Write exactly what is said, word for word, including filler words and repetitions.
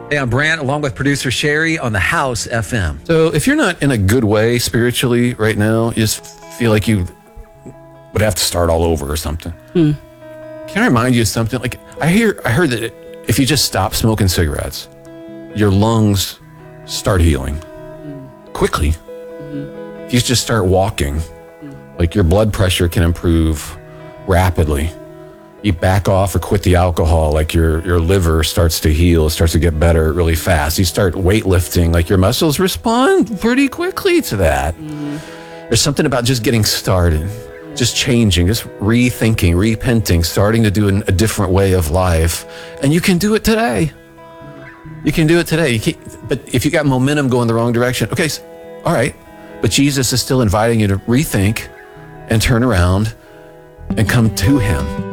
Hey, I'm Brant, along with producer Sherry on the House F M. So if you're not in a good way spiritually right now, you just feel like you would have to start all over or something. Hmm. Can I remind you of something? Like I hear, I heard that if you just stop smoking cigarettes, your lungs start healing mm. quickly. Mm-hmm. If you just start walking, mm. like your blood pressure can improve rapidly. You back off or quit the alcohol, like your, your liver starts to heal, it starts to get better really fast. You start weightlifting, like your muscles respond pretty quickly to that. Mm-hmm. There's something about just getting started, just changing, just rethinking, repenting, starting to do an, a different way of life. And you can do it today. You can do it today. You can't, but if you got momentum going the wrong direction, okay, so, all right. But Jesus is still inviting you to rethink and turn around and come to him.